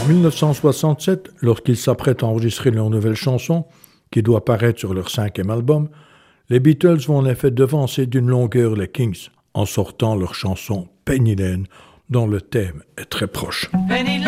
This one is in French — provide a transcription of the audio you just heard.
En 1967, lorsqu'ils s'apprêtent à enregistrer leur nouvelle chanson, qui doit paraître sur leur 5e album, les Beatles vont en effet devancer d'une longueur les Kings, en sortant leur chanson Penny Lane, dont le thème est très proche. Penny